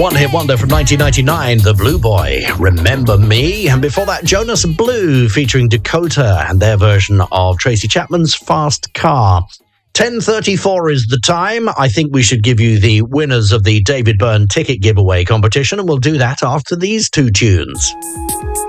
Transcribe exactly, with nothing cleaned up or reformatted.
one-hit wonder from nineteen ninety-nine, The Blue Boy, Remember Me. And before that, Jonas Blue featuring Dakota and their version of Tracy Chapman's Fast Car. ten thirty-four is the time. I think we should give you the winners of the David Byrne ticket giveaway competition, and we'll do that after these two tunes.